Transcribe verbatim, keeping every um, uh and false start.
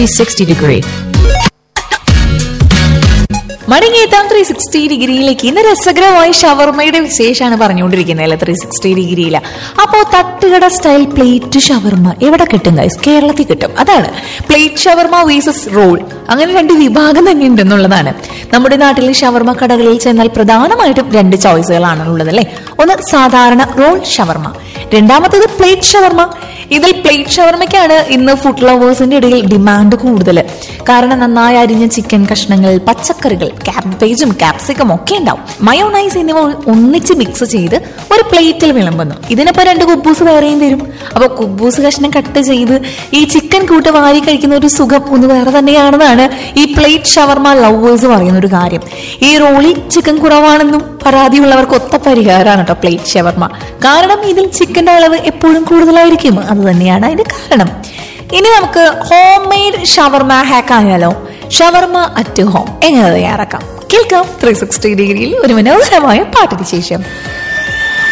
three sixty degree. മടങ്ങിയെത്താം three sixty ഡിഗ്രിയിലേക്ക്. ഇന്ന് രസകരമായ ഷവർമയുടെ വിശേഷമാണ് പറഞ്ഞുകൊണ്ടിരിക്കുന്നത് അല്ലെ ത്രീ സിക്സ്റ്റി ഡിഗ്രിയില. അപ്പോ തട്ടുകട സ്റ്റൈൽ പ്ലേറ്റ് ഷവർമ എവിടെ കിട്ടും ഗൈസ്? കേരളത്തിൽ കിട്ടും. അതാണ് പ്ലേറ്റ് ഷവർമ വേഴ്സസ് റോൾ. അങ്ങനെ രണ്ട് വിഭാഗം തന്നെ ഉണ്ടെന്നുള്ളതാണ്. നമ്മുടെ നാട്ടിലെ ഷവർമ കടകളിൽ ചെന്നാൽ പ്രധാനമായിട്ടും രണ്ട് ചോയ്സുകളാണ് ഉള്ളത് അല്ലെ. ഒന്ന് സാധാരണ റോൾ ഷവർമ, രണ്ടാമത്തത് പ്ലേറ്റ് ഷവർമ. ഇതിൽ പ്ലേറ്റ് ഷവർമയ്ക്കാണ് ഇന്ന് ഫുഡ് ലവേഴ്സിന്റെ ഇടയിൽ ഡിമാൻഡ് കൂടുതൽ. കാരണം നന്നായി അരിഞ്ഞ ചിക്കൻ കഷ്ണങ്ങൾ, പച്ചക്കറികൾ, ക്യാബേജും ക്യാപ്സിക്കം ഒക്കെ ഉണ്ടാവും. മയോണൈസ് എന്നിവ ഒന്നിച്ച് മിക്സ് ചെയ്ത് ഒരു പ്ലേറ്റിൽ വിളമ്പുന്നു. ഇതിനപ്പോ രണ്ട് കുബൂസ് വേറെയും തരും. അപ്പൊ കുബൂസ് കഷ്ണം കട്ട് ചെയ്ത് ഈ ചിക്കൻ കൂട്ട് വാരി കഴിക്കുന്ന ഒരു സുഖം ഒന്ന് വേറെ തന്നെയാണെന്നാണ് ഈ പ്ലേറ്റ് ഷവർമ ലവേഴ്സ് പറയുന്ന ഒരു കാര്യം. ഈ റോളിൽ ചിക്കൻ കുറവാണെന്നും പരാതിയുള്ളവർക്ക് ഒത്ത പരിഹാരമാണ് കേട്ടോ പ്ലേറ്റ് ഷവർമ. കാരണം ഇതിൽ ചിക്കന്റെ അളവ് എപ്പോഴും കൂടുതലായിരിക്കും. അത് തന്നെയാണ് അതിന്റെ കാരണം. ഇനി നമുക്ക് ഹോം മെയ്ഡ് ഷവർമ ഹാക്ക് ആയാലോ? ഷവർമ അറ്റ് ഹോം എങ്ങനെ തയ്യാറാക്കാം? കേൾക്കാം ത്രീ സിക്സ്റ്റി ഡിഗ്രിയിൽ ഒരു മനോഹരമായ പാട്ടിന് ശേഷം.